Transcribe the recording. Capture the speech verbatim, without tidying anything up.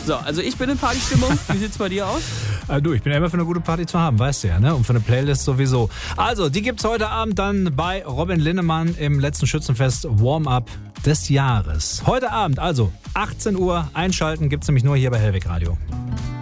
So, also ich bin in Partystimmung. Wie sieht's bei dir aus? Äh, du, ich bin ja immer für eine gute Party zu haben, weißt du ja, ne? Und für eine Playlist sowieso. Also, die gibt's heute Abend dann bei Robin Linnemann im letzten Schützenfest Warm-Up des Jahres. Heute Abend, also achtzehn Uhr, einschalten, gibt's nämlich nur hier bei Hellweg Radio.